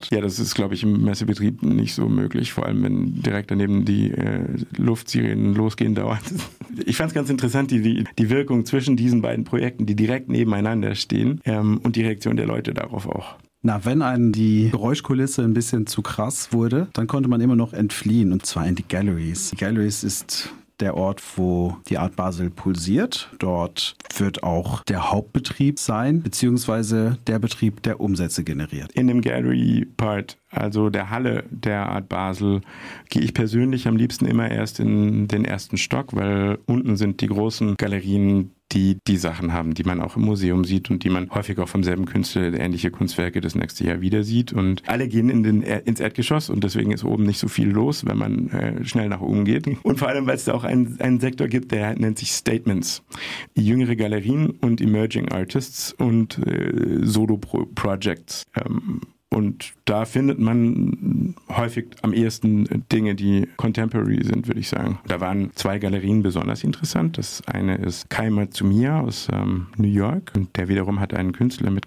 Und ja, das ist, glaube ich, im Messebetrieb nicht so möglich, vor allem wenn direkt daneben die Luftsirenen losgehen dauert. Ich fand es ganz interessant, die Wirkung zwischen diesen beiden Projekten, die direkt nebeneinander stehen, und die Reaktion der Leute darauf auch. Na, wenn einem die Geräuschkulisse ein bisschen zu krass wurde, dann konnte man immer noch entfliehen, und zwar in die Galleries. Die Galleries ist der Ort, wo die Art Basel pulsiert. Dort wird auch der Hauptbetrieb sein, beziehungsweise der Betrieb, der Umsätze generiert. In dem Gallery-Part, also der Halle der Art Basel, gehe ich persönlich am liebsten immer erst in den ersten Stock, weil unten sind die großen Galerien, die Sachen haben, die man auch im Museum sieht und die man häufig auch vom selben Künstler ähnliche Kunstwerke das nächste Jahr wieder sieht. Und alle gehen ins Erdgeschoss und deswegen ist oben nicht so viel los, wenn man schnell nach oben geht. Und vor allem, weil es da auch einen Sektor gibt, der nennt sich Statements. Jüngere Galerien und Emerging Artists und Solo-Projects. Und da findet man häufig am ehesten Dinge, die contemporary sind, würde ich sagen. Da waren 2 Galerien besonders interessant. Das eine ist Kai Matsumiya aus New York. Und der wiederum hat einen Künstler